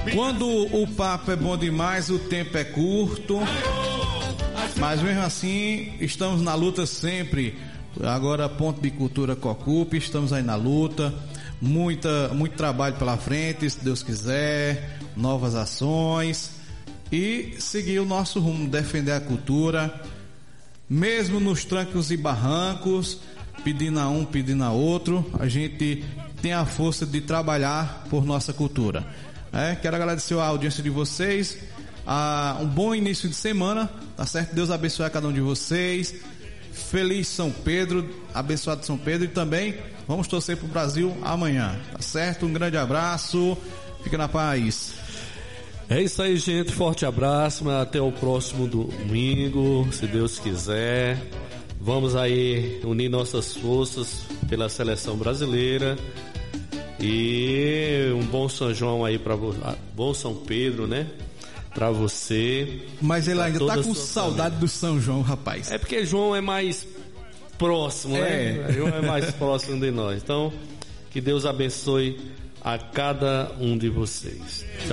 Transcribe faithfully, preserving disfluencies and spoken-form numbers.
Quando o papo é bom demais, o tempo é curto. Mas mesmo assim, estamos na luta sempre. Agora, Ponto de Cultura Cocupe, estamos aí na luta. Muita, muito trabalho pela frente, se Deus quiser. Novas ações. E seguir o nosso rumo, defender a cultura. Mesmo nos trancos e barrancos, pedindo a um, pedindo a outro, a gente tem a força de trabalhar por nossa cultura. É, quero agradecer a audiência de vocês. Ah, um bom início de semana, tá certo? Deus abençoe a cada um de vocês. Feliz São Pedro, abençoado São Pedro. E também vamos torcer pro Brasil amanhã, tá certo? Um grande abraço, fica na paz. É isso aí, gente, forte abraço, até o próximo domingo, se Deus quiser. Vamos aí unir nossas forças pela seleção brasileira. E um bom São João aí para você, bom São Pedro, né? Pra você. Mas ele ainda tá com saudade família do São João, rapaz. É porque João é mais próximo, é. né? João é mais próximo de nós. Então, que Deus abençoe a cada um de vocês. Tchau.